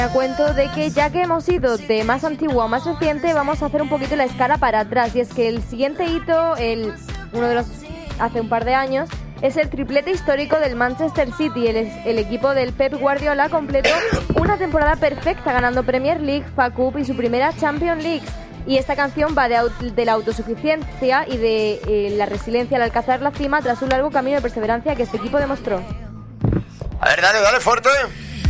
Me cuento de que ya que hemos ido de más antiguo a más reciente, vamos a hacer un poquito la escala para atrás. Y es que el siguiente hito, uno de los hace un par de años, es el triplete histórico del Manchester City. El equipo del Pep Guardiola completó una temporada perfecta ganando Premier League, FA Cup y su primera Champions League. Y esta canción va de la autosuficiencia y de la resiliencia al alcanzar la cima tras un largo camino de perseverancia que este equipo demostró. A ver, dale fuerte.